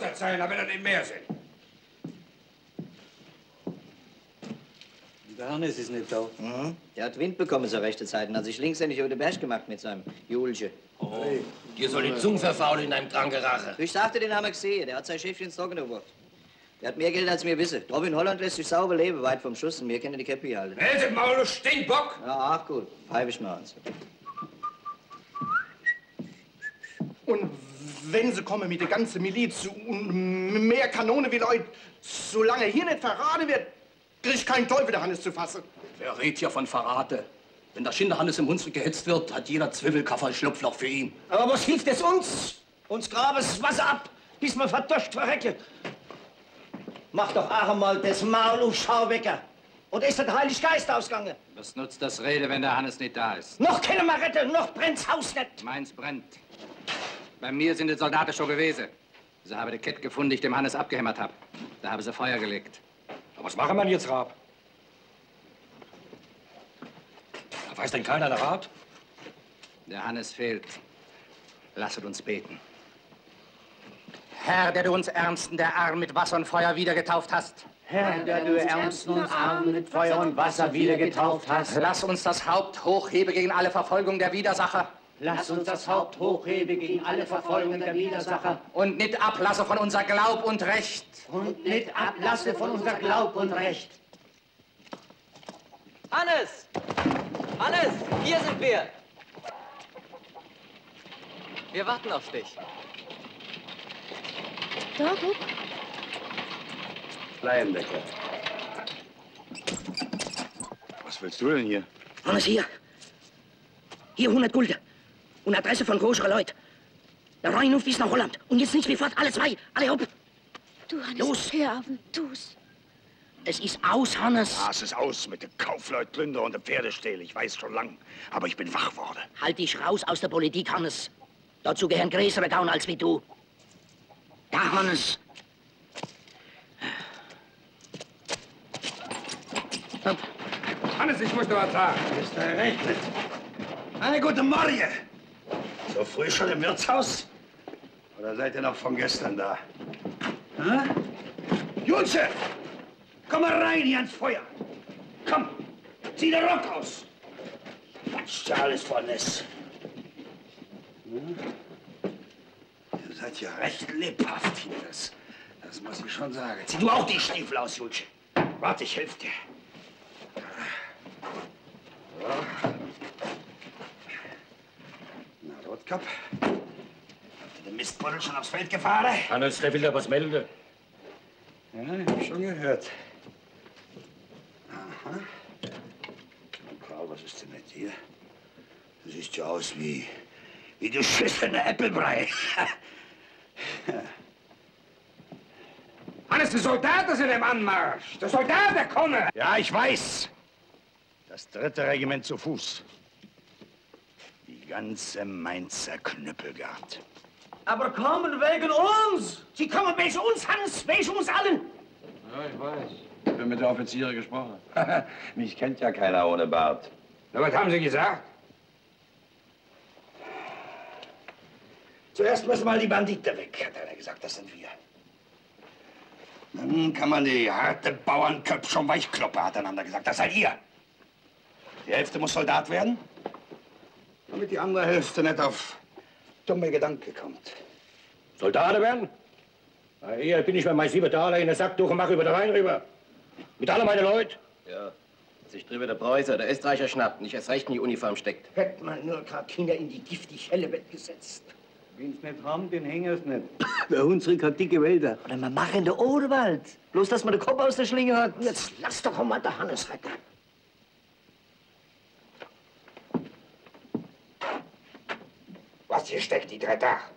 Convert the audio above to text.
das sein, aber dann nicht mehr sind. Der Hannes ist nicht da. Mhm. Der hat Wind bekommen zur rechten Zeit und hat sich linkshändig über den Berg gemacht mit seinem Julche. Oh, dir soll die Zunge verfaulen in deinem kranken Rache. Ich sagte, den haben wir gesehen. Der hat sein Schäfchen ins Trockene gebracht. Der hat mehr Geld, als wir wissen. Drauf in Holland lässt sich sauber leben, weit vom Schuss. Und wir können die Käppi halten. Hält Maul, du Stinkbock! Ja, ach gut. Pfeif ich mal an. Und wenn sie kommen mit der ganzen Miliz und mehr Kanone wie Leute, solange hier nicht verraten wird, kriegt kein Teufel der Hannes zu fassen. Wer redet hier von Verrate? Wenn der Schinderhannes im Hunsrück gehetzt wird, hat jeder Zwiebelkaffer ein Schlupfloch für ihn. Aber was hilft es uns? Uns grabes Wasser ab, bis wir verdurcht verrecken. Mach doch auch einmal das Maul auf Schauwecker. Oder ist der Heilige Geist ausgegangen? Was nutzt das Rede, wenn der Hannes nicht da ist? Noch keine Marette, noch brennt's Haus nicht. Meins brennt. Bei mir sind die Soldaten schon gewesen. Sie haben die Kette gefunden, die ich dem Hannes abgehämmert habe. Da haben sie Feuer gelegt. Was machen wir jetzt, Raab? Weiß denn keiner der Rat? Der Hannes fehlt. Lasset uns beten. Herr, der du uns Ärmsten der Arm mit Wasser und Feuer wiedergetauft hast. Herr, der du Ärmsten uns Arm mit Feuer und Wasser wiedergetauft hast. Lass uns das Haupt hochheben gegen alle Verfolgung der Widersacher. Lass uns das Haupt hochheben gegen alle Verfolgung der Widersacher. Und nicht ablasse von unser Glaub und Recht. Und nicht ablasse von unser Glaub und Recht. Hannes! Hannes, hier sind wir! Wir warten auf dich. Da, guck. Schleierdecker. Was willst du denn hier? Hannes, hier. Hier 100 Gulden. Und Adresse von größeren Leuten. Der Reinhof ist nach Holland. Und jetzt sind wir fort, alle zwei. Alle hopp. Du, Hannes, Los. hör auf und tu's. Es ist aus, Hannes. Ah, es ist aus mit den Kaufleuten, Plünder und den Pferdestehlen. Ich weiß schon lang. Aber ich bin wach geworden. Halt dich raus aus der Politik, Hannes. Dazu gehören größere Gauner als wie du. Da, Hannes. Hopp. Hannes, ich muss dir was sagen. Ist er recht? Eine gute Morgen. So früh schon im Wirtshaus? Oder seid ihr noch von gestern da? Hm? Junze! Komm mal rein hier ans Feuer. Komm, zieh den Rock aus. Was ist ja alles von Ness? Hm? Ihr seid ja recht lebhaft hier, das muss ich schon sagen. Zieh du auch die Stiefel aus, Julche. Warte, ich helfe dir. So. Na, Rotkopf. Habt ihr den Mistbuddel schon aufs Feld gefahren? Hannes, der will da was melden. Ja, ich hab schon gehört. Aha. Karl, was ist denn mit dir? Du siehst ja aus wie du schissene Äppelbrei. Hannes, die Soldaten sind im Anmarsch. Die Soldaten kommen. Ja, ich weiß. Das 3. Regiment zu Fuß. Die ganze Mainzer Knüppelgard. Aber kommen wegen uns. Sie kommen wegen uns, Hans, wegen uns allen. Ja, ich weiß. Ich habe mit der Offiziere gesprochen. Mich kennt ja keiner ohne Bart. Na, was haben Sie gesagt? Zuerst müssen mal die Banditen weg, hat einer gesagt. Das sind wir. Dann kann man die harte Bauernköpfe schon weichkloppen, hat einander gesagt. Das seid ihr. Die Hälfte muss Soldat werden, damit die andere Hälfte nicht auf dumme Gedanken kommt. Soldaten werden? Na, hier bin ich mit meinem 7 Taler in der Sacktuch und mache über den Rhein rüber. Mit alle meine Leute. Ja, sich drüber der Preußer, der Österreicher schnappt, nicht erst recht in die Uniform steckt. Hätte man nur grad Kinder in die giftig helle Bett gesetzt. Wenn's nicht haben, den hängen's nicht. Der Hunsrück hat dicke Wälder. Oder man macht in der Oderwald. Bloß, dass man den Kopf aus der Schlinge hat. Jetzt lass doch mal der Hannes retten. Was hier steckt, die 3 Tage?